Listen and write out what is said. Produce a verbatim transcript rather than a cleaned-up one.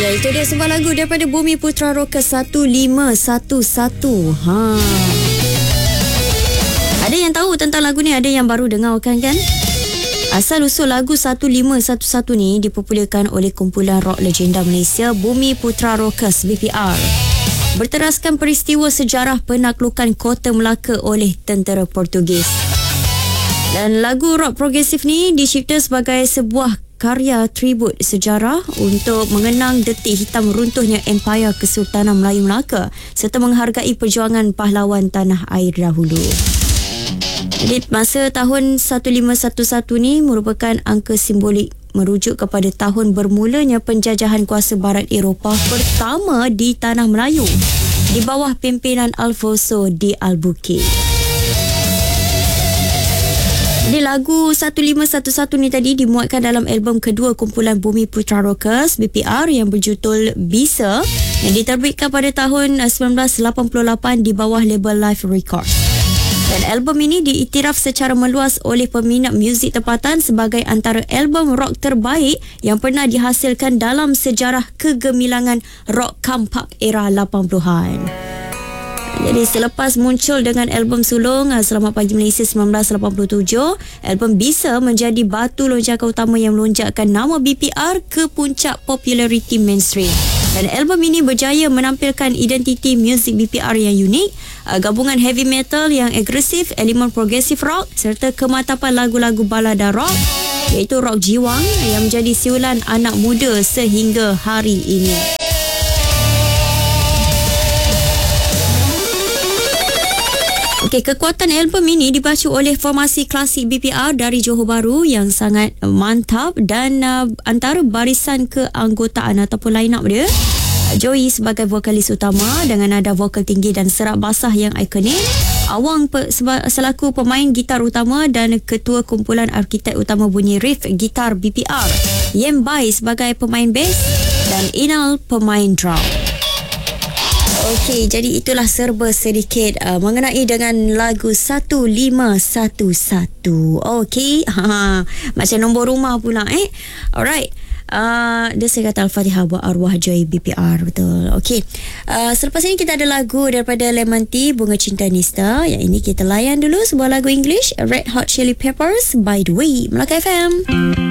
Ya, itu dia sebuah lagu daripada Bumi Putra Rockers satu lima satu satu. Ha. Ada yang tahu tentang lagu ni, ada yang baru dengar kan kan? Asal-usul lagu satu lima satu satu ni dipopularkan oleh kumpulan rock legenda Malaysia Bumi Putra Rockers B P R. Berteraskan peristiwa sejarah penaklukan Kota Melaka oleh tentera Portugis. Dan lagu rock progresif ni dicipta sebagai sebuah karya tribut sejarah untuk mengenang detik hitam runtuhnya Empayar Kesultanan Melayu Melaka serta menghargai perjuangan pahlawan tanah air dahulu. Jadi masa tahun satu lima satu satu ni merupakan angka simbolik merujuk kepada tahun bermulanya penjajahan kuasa barat Eropah pertama di tanah Melayu di bawah pimpinan Alfonso de Albuquerque. Jadi lagu satu lima satu satu ni tadi dimuatkan dalam album kedua kumpulan Bumi Putra Rockers B P R yang berjudul Bisa yang diterbitkan pada tahun sembilan belas lapan puluh lapan di bawah label Live Records. Dan album ini diiktiraf secara meluas oleh peminat muzik tempatan sebagai antara album rock terbaik yang pernah dihasilkan dalam sejarah kegemilangan rock kampak era lapan puluhan. Jadi selepas muncul dengan album sulung Selamat Pagi Malaysia sembilan belas lapan puluh tujuh, album Bisa menjadi batu lonjakan utama yang melonjakkan nama B P R ke puncak populariti mainstream. Dan album ini berjaya menampilkan identiti muzik B P R yang unik, gabungan heavy metal yang agresif, elemen progressive rock serta kematapan lagu-lagu balada rock iaitu rock jiwang yang menjadi siulan anak muda sehingga hari ini. Okey, kekuatan album ini dibacu oleh formasi klasik B P R dari Johor Bahru yang sangat mantap dan uh, antara barisan keanggotaan ataupun line up dia, Joey sebagai vokalis utama dengan nada vokal tinggi dan serak basah yang ikonik, Awang pe, seba, selaku pemain gitar utama dan ketua kumpulan arkitek utama bunyi riff gitar B P R, Yem Bai sebagai pemain bass dan Inal pemain drum. Okey, jadi itulah serba sedikit uh, mengenai dengan lagu satu lima satu satu. Okey, ha, macam nombor rumah pula eh. Alright. Uh, dia saya kata Al-Fatihah buat arwah Joy B P R, betul. Okey. Uh, selepas ini kita ada lagu daripada Lemon Tea, Bunga Cinta Nista. Yang ini kita layan dulu sebuah lagu English, Red Hot Chili Peppers, By The Way, Melaka F M.